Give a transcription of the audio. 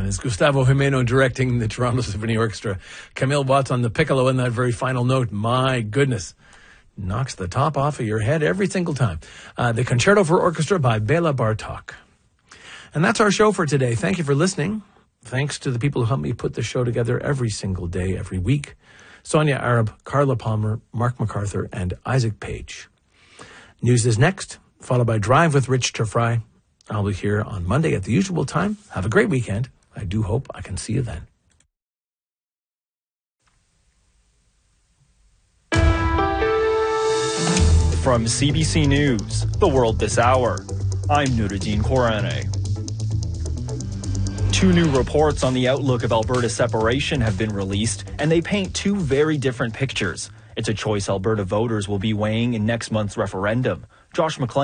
It's Gustavo Jimeno directing the Toronto Symphony Orchestra. Camille Watts on the piccolo in that very final note. My goodness. Knocks the top off of your head every single time. The Concerto for Orchestra by Bela Bartok. And that's our show for today. Thank you for listening. Thanks to the people who help me put the show together every single day, every week. Sonia Arab, Carla Palmer, Mark MacArthur, and Isaac Page. News is next, followed by Drive with Rich Turfry. I'll be here on Monday at the usual time. Have a great weekend. I do hope I can see you then. From CBC News, The World This Hour, I'm Nuruddin Korane. 2 new reports on the outlook of Alberta separation have been released, and they paint 2 very different pictures. It's a choice Alberta voters will be weighing in next month's referendum. Josh McLean